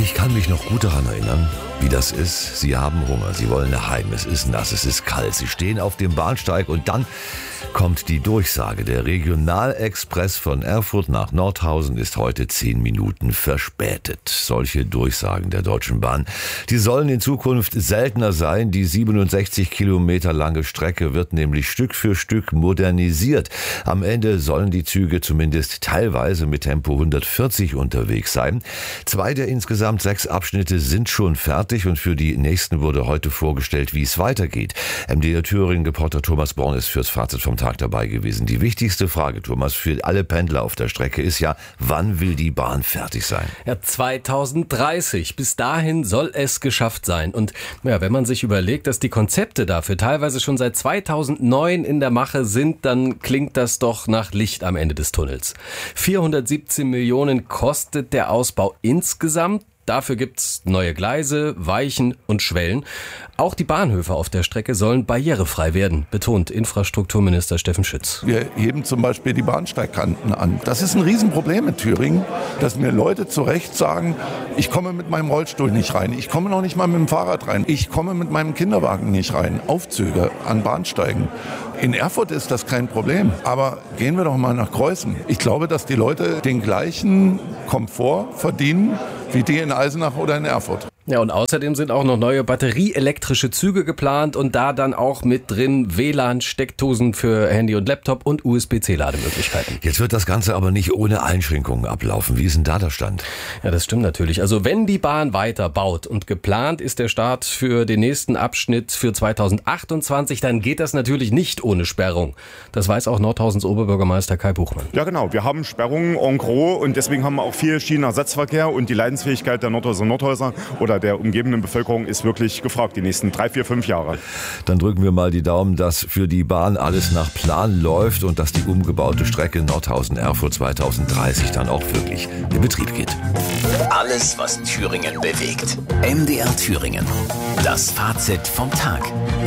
Ich kann mich noch gut daran erinnern, wie das ist. Sie haben Hunger, Sie wollen nach Heim, es ist nass, es ist kalt. Sie stehen auf dem Bahnsteig und dann kommt die Durchsage. Der Regionalexpress von Erfurt nach Nordhausen ist heute 10 Minuten verspätet. Solche Durchsagen der Deutschen Bahn, die sollen in Zukunft seltener sein. Die 67 Kilometer lange Strecke wird nämlich Stück für Stück modernisiert. Am Ende sollen die Züge zumindest teilweise mit Tempo 140 unterwegs sein. 2 der insgesamt 6 Abschnitte sind schon fertig und für die nächsten wurde heute vorgestellt, wie es weitergeht. MDR Thüringen-Reporter Thomas Born ist fürs Fazit vom Tag dabei gewesen. Die wichtigste Frage, Thomas, für alle Pendler auf der Strecke ist ja, wann will die Bahn fertig sein? Ja, 2030. Bis dahin soll es geschafft sein. Und ja, wenn man sich überlegt, dass die Konzepte dafür teilweise schon seit 2009 in der Mache sind, dann klingt das doch nach Licht am Ende des Tunnels. 417 Millionen kostet der Ausbau insgesamt. Dafür gibt's neue Gleise, Weichen und Schwellen. Auch die Bahnhöfe auf der Strecke sollen barrierefrei werden, betont Infrastrukturminister Steffen Schütz. Wir heben zum Beispiel die Bahnsteigkanten an. Das ist ein Riesenproblem in Thüringen, dass mir Leute zu Recht sagen, ich komme mit meinem Rollstuhl nicht rein, ich komme noch nicht mal mit dem Fahrrad rein, ich komme mit meinem Kinderwagen nicht rein. Aufzüge an Bahnsteigen. In Erfurt ist das kein Problem, aber gehen wir doch mal nach Kreuzen. Ich glaube, dass die Leute den gleichen Komfort verdienen wie die in Eisenach oder in Erfurt. Ja, und außerdem sind auch noch neue batterieelektrische Züge geplant und da dann auch mit drin WLAN, Steckdosen für Handy und Laptop und USB-C-Lademöglichkeiten. Jetzt wird das Ganze aber nicht ohne Einschränkungen ablaufen. Wie ist denn da der Stand? Ja, das stimmt natürlich. Also wenn die Bahn weiter baut und geplant ist der Start für den nächsten Abschnitt für 2028, dann geht das natürlich nicht ohne Sperrung. Das weiß auch Nordhausens Oberbürgermeister Kai Buchmann. Ja genau, wir haben Sperrungen en gros und deswegen haben wir auch viel Schienenersatzverkehr und die Leidensfähigkeit der Nordhäuser oder der umgebenden Bevölkerung ist wirklich gefragt, die nächsten 3, 4, 5 Jahre. Dann drücken wir mal die Daumen, dass für die Bahn alles nach Plan läuft und dass die umgebaute Strecke Nordhausen-Erfurt 2030 dann auch wirklich in Betrieb geht. Alles, was Thüringen bewegt. MDR Thüringen. Das Fazit vom Tag.